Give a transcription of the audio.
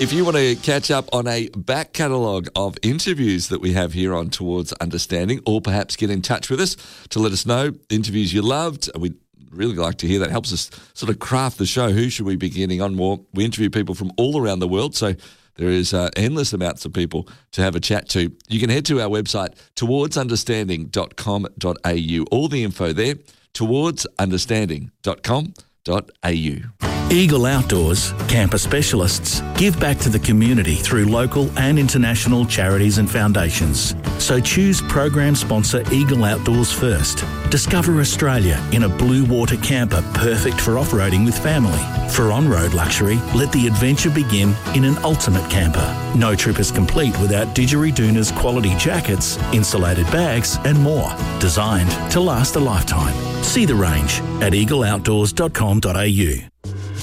If you want to catch up on a back catalogue of interviews that we have here on Towards Understanding, or perhaps get in touch with us to let us know interviews you loved, we'd really like to hear that. Helps us sort of craft the show. Who should we be getting on more? We interview people from all around the world, so there is endless amounts of people to have a chat to. You can head to our website, towardsunderstanding.com.au. All the info there, towardsunderstanding.com.au. Eagle Outdoors, camper specialists, give back to the community through local and international charities and foundations. So choose program sponsor Eagle Outdoors first. Discover Australia in a blue water camper perfect for off-roading with family. For on-road luxury, let the adventure begin in an ultimate camper. No trip is complete without Didgeridoon's quality jackets, insulated bags and more. Designed to last a lifetime. See the range at eagleoutdoors.com.au.